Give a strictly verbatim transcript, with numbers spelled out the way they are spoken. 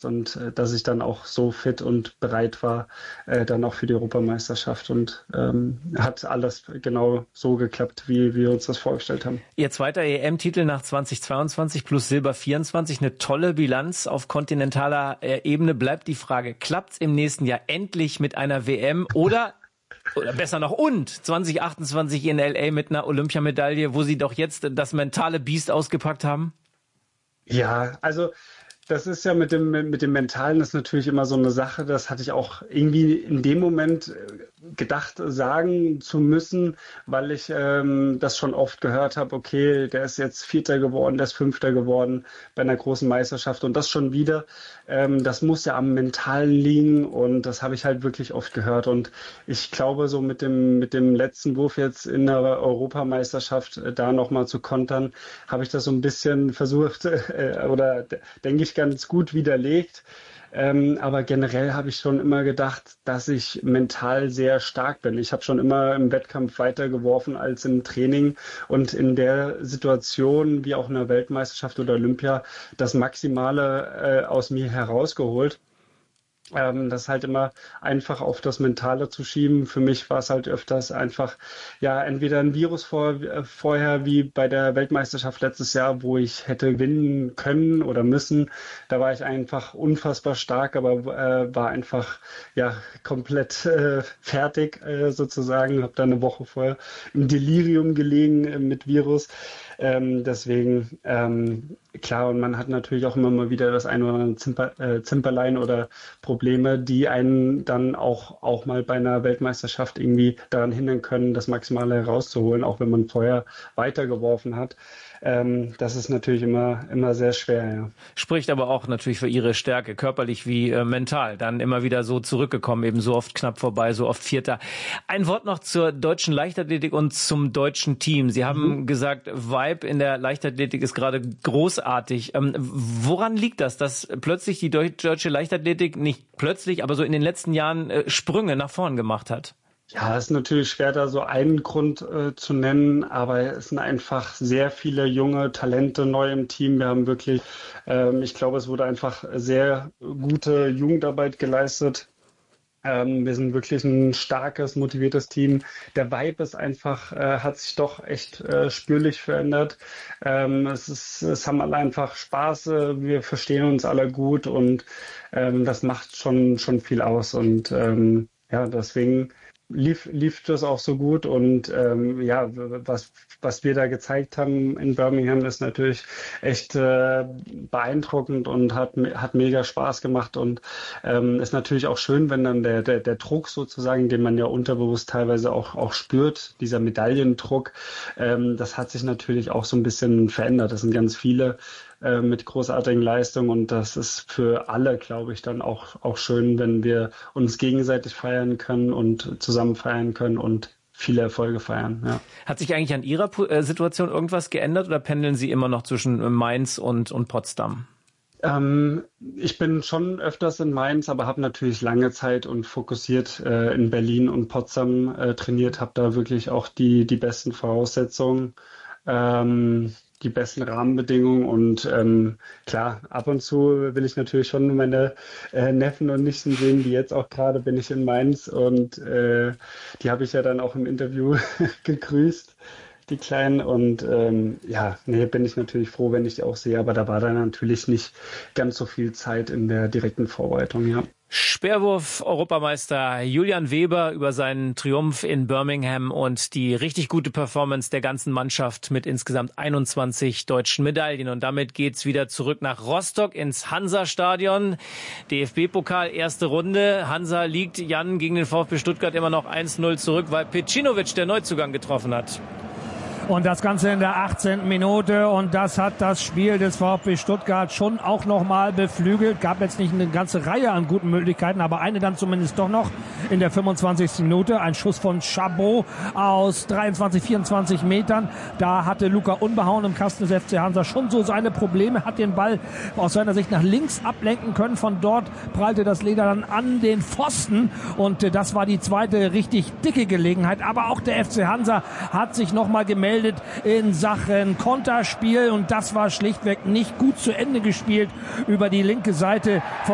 und äh, dass ich dann auch so fit und bereit war, äh, dann auch für die Europameisterschaft und ähm, hat alles genau so geklappt, wie wir uns das vorgestellt haben. Ihr zweiter E M-Titel nach zweitausendzweiundzwanzig plus Silber vierundzwanzig, eine tolle Bilanz auf kontinentaler äh, Ebene. Bleibt die Frage, klappt's im nächsten Jahr endlich mit einer W M oder Oder besser noch, und zwanzig achtundzwanzig in L A mit einer Olympiamedaille, wo Sie doch jetzt das mentale Biest ausgepackt haben? Ja, also das ist ja mit dem, mit dem Mentalen, das ist natürlich immer so eine Sache, das hatte ich auch irgendwie in dem Moment gedacht, sagen zu müssen, weil ich ähm, das schon oft gehört habe, okay, der ist jetzt Vierter geworden, der ist Fünfter geworden bei einer großen Meisterschaft und das schon wieder. Ähm, das muss ja am Mentalen liegen und das habe ich halt wirklich oft gehört und ich glaube, so mit dem, mit dem letzten Wurf jetzt in der Europameisterschaft äh, da nochmal zu kontern, habe ich das so ein bisschen versucht äh, oder d- denke ich ganz gut widerlegt. Ähm, aber generell habe ich schon immer gedacht, dass ich mental sehr stark bin. Ich habe schon immer im Wettkampf weiter geworfen als im Training und in der Situation, wie auch in der Weltmeisterschaft oder Olympia, das Maximale äh, aus mir herausgeholt. Ähm, das halt immer einfach auf das Mentale zu schieben. Für mich war es halt öfters einfach, ja, entweder ein Virus vor, äh, vorher wie bei der Weltmeisterschaft letztes Jahr, wo ich hätte gewinnen können oder müssen. Da war ich einfach unfassbar stark, aber äh, war einfach ja komplett äh, fertig äh, sozusagen. Habe da eine Woche vorher im Delirium gelegen äh, mit Virus. Ähm, deswegen, ähm, klar, und man hat natürlich auch immer mal wieder das ein oder andere Zimper, äh, Zimperlein oder Probleme, die einen dann auch, auch mal bei einer Weltmeisterschaft irgendwie daran hindern können, das Maximale herauszuholen, auch wenn man vorher weitergeworfen hat. Ähm, das ist natürlich immer, immer sehr schwer, ja. Spricht aber auch natürlich für Ihre Stärke, körperlich wie äh, mental. Dann immer wieder so zurückgekommen, eben so oft knapp vorbei, so oft Vierter. Ein Wort noch zur deutschen Leichtathletik und zum deutschen Team. Sie haben mhm. gesagt, Vibe in der Leichtathletik ist gerade großartig. Ähm, woran liegt das, dass plötzlich die deutsche Leichtathletik, nicht plötzlich, aber so in den letzten Jahren äh, Sprünge nach vorn gemacht hat? Ja, es ist natürlich schwer, da so einen Grund äh, zu nennen, aber es sind einfach sehr viele junge Talente neu im Team. Wir haben wirklich, ähm, ich glaube, es wurde einfach sehr gute Jugendarbeit geleistet. Ähm, wir sind wirklich ein starkes, motiviertes Team. Der Vibe ist einfach, äh, hat sich doch echt äh, spürlich verändert. Ähm, es ist, es haben alle einfach Spaß. Äh, wir verstehen uns alle gut und ähm, das macht schon, schon viel aus und ähm, ja, deswegen lief, lief das auch so gut und ähm, ja, was, was wir da gezeigt haben in Birmingham ist natürlich echt äh, beeindruckend und hat, hat mega Spaß gemacht und ähm, ist natürlich auch schön, wenn dann der, der, der Druck sozusagen, den man ja unterbewusst teilweise auch, auch spürt, dieser Medaillendruck, ähm, das hat sich natürlich auch so ein bisschen verändert. Das sind ganz viele äh, mit großartigen Leistungen und das ist für alle, glaube ich, dann auch, auch schön, wenn wir uns gegenseitig feiern können und zusammen feiern können und viele Erfolge feiern. Ja. Hat sich eigentlich an Ihrer äh, Situation irgendwas geändert oder pendeln Sie immer noch zwischen Mainz und, und Potsdam? Ähm, ich bin schon öfters in Mainz, aber habe natürlich lange Zeit und fokussiert äh, in Berlin und Potsdam äh, trainiert, habe da wirklich auch die, die besten Voraussetzungen. Ähm, die besten Rahmenbedingungen und ähm, klar, ab und zu will ich natürlich schon meine äh, Neffen und Nichten sehen, wie jetzt auch gerade bin ich in Mainz und äh, die habe ich ja dann auch im Interview gegrüßt, die Kleinen und ähm, ja, nee, bin ich natürlich froh, wenn ich die auch sehe, aber da war dann natürlich nicht ganz so viel Zeit in der direkten Vorbereitung, ja. Speerwurf-Europameister Julian Weber über seinen Triumph in Birmingham und die richtig gute Performance der ganzen Mannschaft mit insgesamt einundzwanzig deutschen Medaillen. Und damit geht's wieder zurück nach Rostock ins Hansa-Stadion. D F B-Pokal, erste Runde. Hansa liegt, Jan, gegen den VfB Stuttgart immer noch eins null zurück, weil Pecinovic der Neuzugang getroffen hat. Und das Ganze in der achtzehnten Minute. Und das hat das Spiel des VfB Stuttgart schon auch nochmal beflügelt. Gab jetzt nicht eine ganze Reihe an guten Möglichkeiten, aber eine dann zumindest doch noch in der fünfundzwanzigsten Minute. Ein Schuss von Chabot aus dreiundzwanzig, vierundzwanzig Metern. Da hatte Luca Unbehauen im Kasten des F C Hansa schon so seine Probleme. Hat den Ball aus seiner Sicht nach links ablenken können. Von dort prallte das Leder dann an den Pfosten. Und das war die zweite richtig dicke Gelegenheit. Aber auch der F C Hansa hat sich nochmal gemeldet in Sachen Konterspiel und das war schlichtweg nicht gut zu Ende gespielt über die linke Seite von